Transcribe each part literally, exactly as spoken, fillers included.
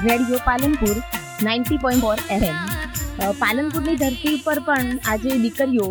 Radio Palanpur ninety point four FM. પાલનપુરની ધરતી ઉપર પણ આજે દીકરીઓ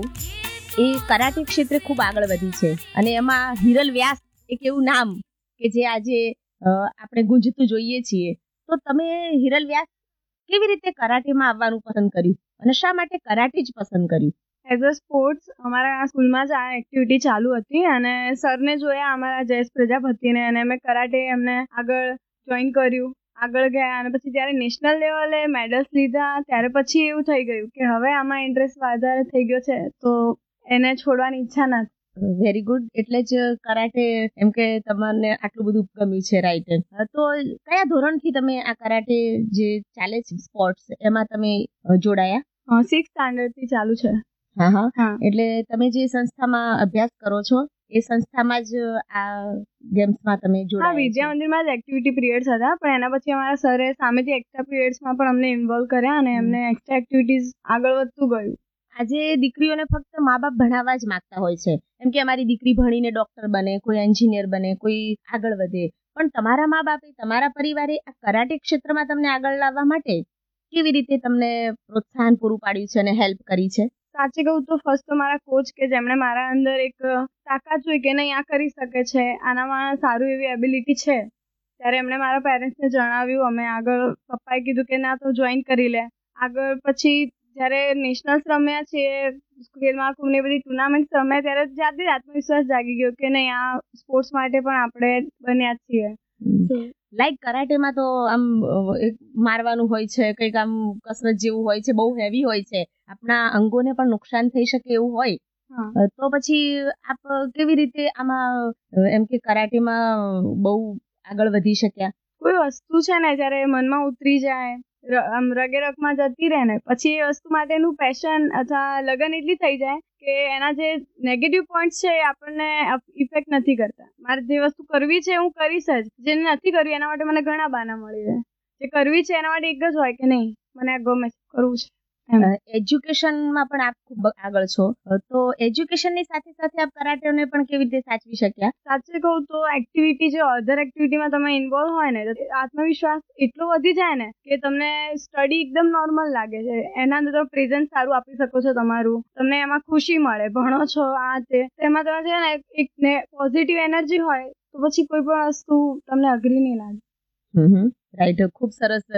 એ કરાટે ક્ષેત્રે ખૂબ આગળ વધી છે અને એમાં હિરલ વ્યાસ એક એવું નામ કે જે આજે આપણે ગુંજતું જોઈએ છીએ. તો તમે હિરલ વ્યાસ કેવી રીતે કરાટેમાં આવવાનું પસંદ કર્યું અને શા માટે કરાટે જ પસંદ કર્યું? એઝ અ સ્પોર્ટ્સ અમારા સ્કૂલમાં જ આ એક્ટિવિટી ચાલુ હતી અને સરને જોયા અમારા જયેશ પ્રજાપતિને અને અમે કરાટે એમને આગળ જોઈન કર્યું, આગળ ગયા અને પછી જ્યારે નેશનલ લેવલે મેડલ્સ લીધા ત્યારે પછી એવું થઈ ગયું કે હવે આમાં ઇન્ટરેસ્ટ વધારે થઈ ગયો છે તો એને છોડવાની ઈચ્છા નથી. Very good. એટલે જ કરાટે એમ કે તમને આટલું બધું ગમ્યું છે, રાઈટ? તો કયા ધોરણથી તમે આ કરાટે જે ચાલે છે સ્પોર્ટ્સ એમાં તમે જોડાયા? સિક્સ સ્ટાન્ડર્ડ થી ચાલુ છે. હા હા. એટલે તમે જે સંસ્થામાં અભ્યાસ કરો છો એ સંસ્થામાં જ આ ગેમ્સમાં તમે જોડાયા? હા, વિદ્યા મંદિરમાં જ એક્ટિવિટી પીરિયડ્સ હતા, પણ એના પછી અમારા સરે સામેથી એક્સ્ટ્રા પીરિયડ્સમાં પણ અમને ઇન્વોલ્વ કર્યા અને એમને એક્સ્ટ્રા એક્ટિવિટીઝ આગળ વધતું ગયું. આજે દીકરીઓને ફક્ત મા બાપ ભણાવવા જ માંગતા હોય છે, એમ કે અમારી દીકરી ભણીને ડોક્ટર બને, કોઈ એન્જિનિયર બને, કોઈ આગળ વધે. પણ તમારા મા બાપે, તમારા પરિવારે આ કરાટે ક્ષેત્રમાં તમને આગળ લાવવા માટે કેવી રીતે તમને પ્રોત્સાહન પૂરું પાડ્યું છે અને હેલ્પ કરી છે? સાચી કહું તો ફર્સ્ટ તો મારા કોચ કે જેમણે મારા અંદર એક તાકાત જોઈ કે નહીં આ કરી શકે છે, આનામાં સારું એવી એબિલિટી છે, ત્યારે એમણે મારા પેરેન્ટ્સને જણાવ્યું. અમે આગળ પપ્પાએ કીધું કે ના તો જોઈન કરી લે. આગળ પછી જ્યારે નેશનલ્સ રમ્યા છીએ, ખેલ મહાકુંભ ને બધી ટુર્નામેન્ટ રમ્યા ત્યારે જાતે જ આત્મવિશ્વાસ જાગી ગયો કે નહીં આ સ્પોર્ટ્સ માટે પણ આપણે બન્યા છીએ. લાઈક કરાટેમાં તો આમ મારવાનું હોય છે, કંઈક આમ કસરત જેવું હોય છે, બહુ હેવી હોય છે, આપણા અંગોને પણ નુકસાન થઈ શકે એવું હોય. તો પછી આપ કેવી રીતે આમાં એમ કે કરાટેમાં બહુ આગળ વધી શક્યા? કોઈ વસ્તુ છે ને જયારે મનમાં ઉતરી જાય, આમ રગે રગમાં જતી રહે ને પછી એ વસ્તુ માટેનું પેશન અથવા લગન એટલી થઈ જાય કે એના જે નેગેટિવ પોઈન્ટ છે એ આપણને ઇફેક્ટ નથી કરતા. મારે જે વસ્તુ કરવી છે હું કરીશ જ, જેને નથી કરવી એના માટે મને ઘણા બહાના મળી રહે. જે કરવી છે એના માટે એક જ હોય કે નહીં મને આ ગમે કરવું છે. એજ્યુકેશનમાં પણ આપ ખૂબ આગળ છો, તો એજ્યુકેશનની સાથે સાથે આપ કરાટેને પણ કેવી રીતે સાચવી શક્યા? સાચું કહું તો એક્ટિવિટી જે અધર એક્ટિવિટીમાં તમે ઇન્વોલ્વ હોય ને તો આત્મવિશ્વાસ એટલો વધી જાય ને કે તમને સ્ટડી એકદમ નોર્મલ લાગે છે. એના અંદર તમે પ્રેઝન્ટ સારું આપી શકો છો, તમારું તમને એમાં ખુશી મળે, ભણો છો આ તે, એમાં તમે છે ને એક ને પોઝિટિવ એનર્જી હોય તો પછી કોઈ પણ વસ્તુ તમને અઘરી નહીં લાગે. રાઈટ. ખૂબ સરસ.